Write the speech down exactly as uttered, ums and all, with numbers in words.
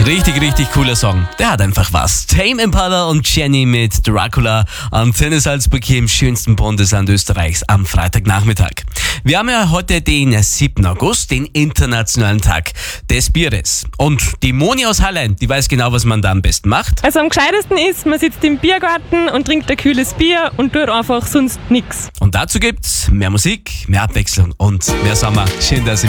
Richtig, richtig cooler Song. Der hat einfach was. Tame Impala und Jenny mit Dracula. Antenne Salzburg hier im schönsten Bundesland Österreichs am Freitagnachmittag. Wir haben ja heute den siebten August, den Internationalen Tag des Bieres. Und die Moni aus Hallein, die weiß genau, was man da am besten macht. Also am gescheitesten ist, man sitzt im Biergarten und trinkt ein kühles Bier und tut einfach sonst nichts. Und dazu gibt's mehr Musik, mehr Abwechslung und mehr Sommer. Schön, dass ihr